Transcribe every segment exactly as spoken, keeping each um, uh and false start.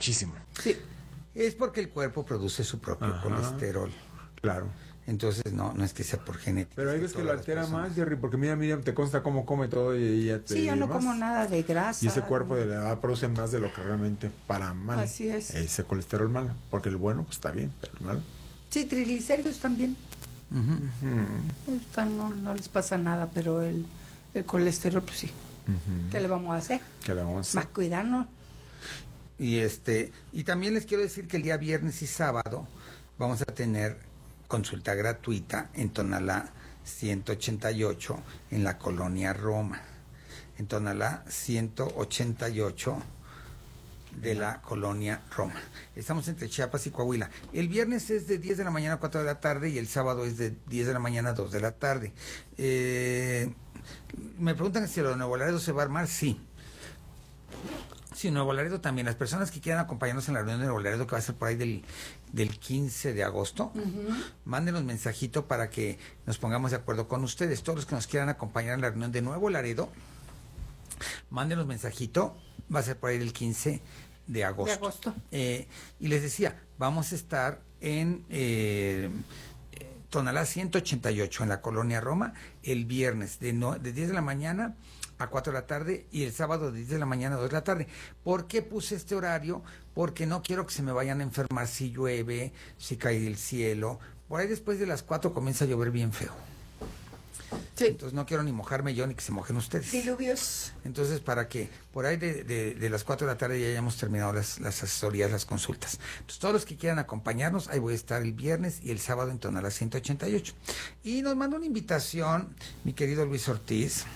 muchísimo. Sí. Es porque el cuerpo produce su propio Ajá. colesterol. Claro. Entonces, no, no es que sea por genética. Pero ahí es ves que lo todas las altera personas- más, Jerry, porque mira, Miriam, te consta cómo come todo y ella te... Sí, yo no más. como nada de grasa. Y ese cuerpo de la edad produce más de lo que realmente para mal. Así es. Ese colesterol malo, porque el bueno pues está bien, pero el malo. Sí, triglicéridos también. Ujú. Mm. Están- no, no les pasa nada, pero el, el colesterol, pues sí. Ujú. ¿Qué le vamos a hacer? ¿Qué le vamos a hacer? Más cuidarnos. Y este, y también les quiero decir que el día viernes y sábado vamos a tener consulta gratuita en Tonalá ciento ochenta y ocho en la colonia Roma. En Tonalá ciento ochenta y ocho de la colonia Roma. Estamos entre Chiapas y Coahuila. El viernes es de diez de la mañana a cuatro de la tarde y el sábado es de diez de la mañana a dos de la tarde. Eh, me preguntan si lo de Nuevo Laredo se va a armar. Sí. Sí, Nuevo Laredo también. Las personas que quieran acompañarnos en la reunión de Nuevo Laredo, que va a ser por ahí del, del quince de agosto, Ujú. mándenos mensajito para que nos pongamos de acuerdo con ustedes. Todos los que nos quieran acompañar en la reunión de Nuevo Laredo, mándenos mensajito. Va a ser por ahí del quince de agosto. De agosto. Eh, y les decía, vamos a estar en eh, Tonalá ciento ochenta y ocho en la colonia Roma el viernes de, no, de diez de la mañana a cuatro de la tarde y el sábado de diez de la mañana a dos de la tarde. ¿Por qué puse este horario? Porque no quiero que se me vayan a enfermar si llueve, si cae del cielo. Por ahí después de las cuatro comienza a llover bien feo. Sí. Entonces no quiero ni mojarme yo ni que se mojen ustedes. Diluvios. Entonces, para que por ahí de, de, de las cuatro de la tarde ya hayamos terminado las, las asesorías, las consultas. Entonces, todos los que quieran acompañarnos, ahí voy a estar el viernes y el sábado en Tonalá ciento ochenta y ocho. Y nos manda una invitación, mi querido Luis Ortiz,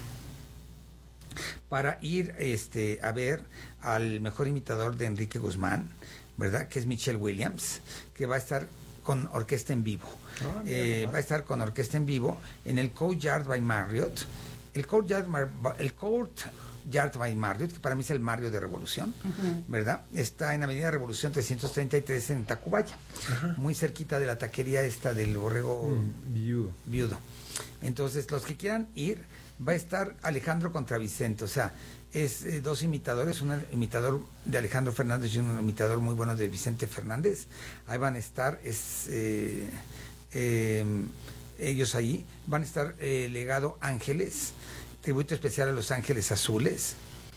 para ir este, a ver al mejor imitador de Enrique Guzmán, ¿verdad? Que es Michelle Williams, que va a estar con orquesta en vivo. Ah, Eh, va a estar con orquesta en vivo en el Courtyard by Marriott. El Courtyard, Mar- el Courtyard by Marriott, que para mí es el Marriott de Revolución, Ujú. ¿verdad? Está en Avenida Revolución trescientos treinta y tres en Tacubaya, muy cerquita de la taquería esta del Borrego Mm, viudo. Viudo. Entonces, los que quieran ir, va a estar Alejandro Contravicente, o sea, es eh, dos imitadores, un imitador de Alejandro Fernández y un imitador muy bueno de Vicente Fernández. Ahí van a estar, es eh, eh, ellos ahí, van a estar eh, Legado Ángeles, tributo especial a Los Ángeles Azules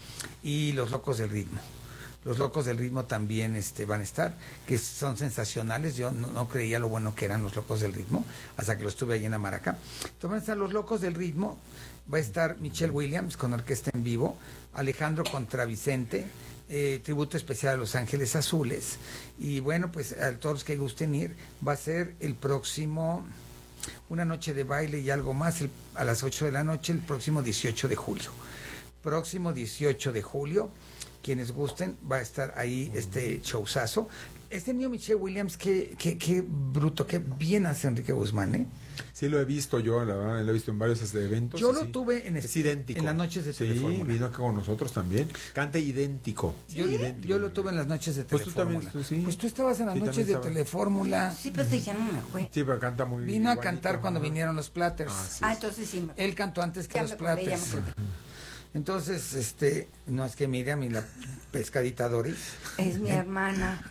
y Los Locos del Ritmo. Los Locos del Ritmo también este, van a estar, que son sensacionales. Yo no, no creía lo bueno que eran Los Locos del Ritmo, hasta que los tuve ahí en Amaraca. Entonces van a estar Los Locos del Ritmo, va a estar Michelle Williams con orquesta en vivo, Alejandro Contravicente, eh, tributo especial a Los Ángeles Azules. Y bueno, pues a todos los que gusten ir, va a ser el próximo, una noche de baile y algo más, el, a las ocho de la noche, el próximo dieciocho de julio. Próximo dieciocho de julio. Quienes gusten, va a estar ahí este showzazo. Este niño Michelle Williams, qué, qué, qué bruto, qué bien hace Enrique Guzmán, ¿eh? Sí, lo he visto yo, la verdad, lo he visto en varios este, eventos. Yo y lo sí, tuve en, es este- idéntico. en las noches de Sí, Telefórmula. vino acá con nosotros también. Canta idéntico. Yo, idéntico. yo lo tuve en las noches de Pues tú Telefórmula. también, tú sí. Pues tú estabas en las Sí, noches también de estaba. Telefórmula. Sí, pero ya no me fue. Sí, pero canta muy Vino a igualito, cantar cuando ajá. vinieron los Platters. Ah, sí. Ah, entonces sí me Él cantó antes que Ya los me acordé, ya me Platters. acordé. Entonces, este, no es que Miriam y la pescadita Doris. Es mi hermana.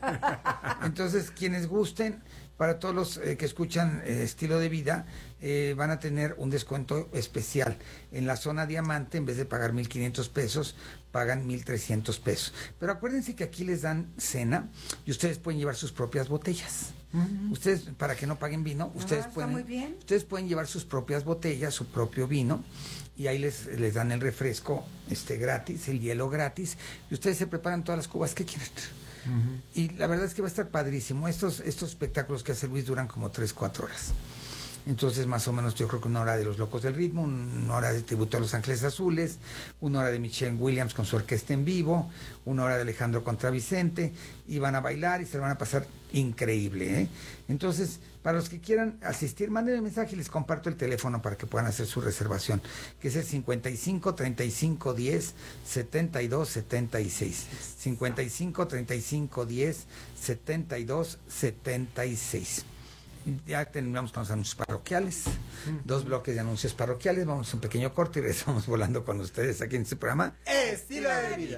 Entonces, quienes gusten, para todos los eh, que escuchan eh, Estilo de Vida, eh, van a tener un descuento especial. En la zona Diamante, en vez de pagar mil quinientos pesos, pagan mil trescientos pesos. Pero acuérdense que aquí les dan cena y ustedes pueden llevar sus propias botellas. Uh-huh. Ustedes, para que no paguen vino, ustedes, está pueden, muy bien. ustedes pueden llevar sus propias botellas, su propio vino, y ahí les, les dan el refresco este gratis, el hielo gratis, y ustedes se preparan todas las cubas que quieran. Uh-huh. Y la verdad es que va a estar padrísimo. Estos, estos espectáculos que hace Luis duran como tres, cuatro horas. Entonces, más o menos, yo creo que una hora de Los Locos del Ritmo, una hora de tributo a Los Ángeles Azules, una hora de Michelle Williams con su orquesta en vivo, una hora de Alejandro Contravicente, y van a bailar y se lo van a pasar increíble, ¿eh? Entonces, para los que quieran asistir, mándenme un mensaje y les comparto el teléfono para que puedan hacer su reservación, que es el cincuenta y cinco, treinta y cinco, diez, setenta y dos, setenta y seis. cincuenta y cinco, treinta y cinco, diez, setenta y dos, setenta y seis. Ya terminamos con los anuncios parroquiales, uh-huh. Dos bloques de anuncios parroquiales. Vamos a un pequeño corte y regresamos volando con ustedes aquí en este programa Estilo de Vida.